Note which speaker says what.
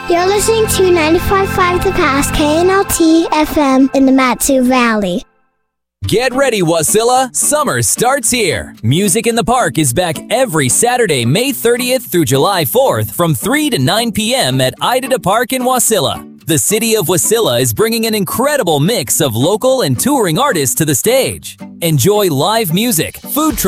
Speaker 1: You're listening to 95.5 The Pass, KNLT FM in the Matsu Valley.
Speaker 2: Get ready, Wasilla! Summer starts here. Music in the Park is back every Saturday, May 30th through July 4th from 3 to 9 p.m. at Idada Park in Wasilla. The city of Wasilla is bringing an incredible mix of local and touring artists to the stage. Enjoy live music, food trucks,